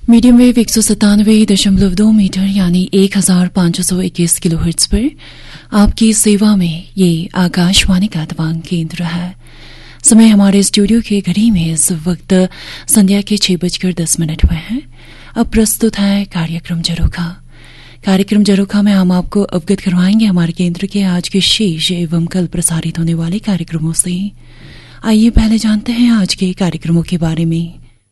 Medium wave 197.2 metre यानी 1521 kilohertz पर आपकी सेवा में ये आकाशवाणी का तवांग केंद्र है। समय हमारे स्टूडियो के घड़ी में इस वक्त संध्या के 6:10 हुए हैं। अब प्रस्तुत है कार्यक्रम झरोखा। कार्यक्रम झरोखा में हम आपको अवगत करवाएंगे हमारे केंद्र के आज के शेष एवं कल प्रसारित होने वाले कार्यक्रमों से। आइए पहले जानते हैं आज के कार्यक्रमों के बारे में।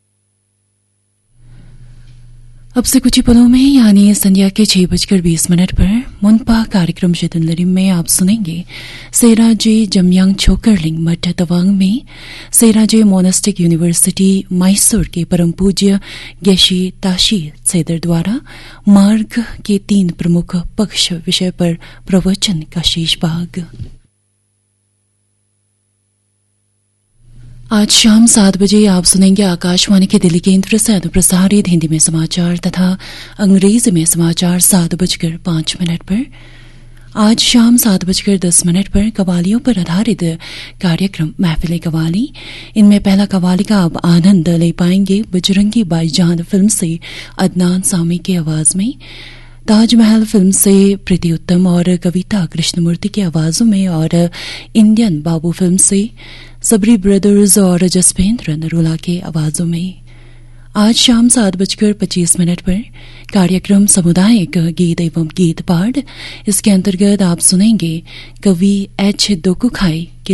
अब से कुछ ही पलों में यानी संध्या के 6:20 पर मुनपा कार्यक्रम शितुलरिम में आप सुनेंगे सेराजे जमयांग छोकरलिंग मठ तवांग में सेराजे मोनास्टिक यूनिवर्सिटी मैसूर के परम पूज्य गेशी ताशी सेदर द्वारा मार्ग के 3 प्रमुख पक्ष विषय पर प्रवचन का शेष भाग। आज शाम 7 बजे आप सुनेंगे आकाशवाणी के दिल्ली केंद्र से अनुप्रसारित हिंदी में समाचार तथा अंग्रेजी में समाचार 7:05 पर। आज शाम 7:10 पर कवालियों पर आधारित कार्यक्रम महफिल कवाली। इनमें पहला कवाली का आप आनंद ले पाएंगे बजरंगी भाईजान फिल्म से अदनान सामी की आवाज में, ताजमहल फिल्म से प्रीति उत्तम और कविता कृष्णमूर्ति की आवाजों में, और इंडियन बाबू फिल्म से सबरी ब्रदर्स और जसपेंद्र नरूला के आवाजों में। आज शाम 7:25 पर कार्यक्रम सामुदायिक गीत एवं गीत पाठ। इसके अंतर्गत आप सुनेंगे कवि एच दोकुखाई के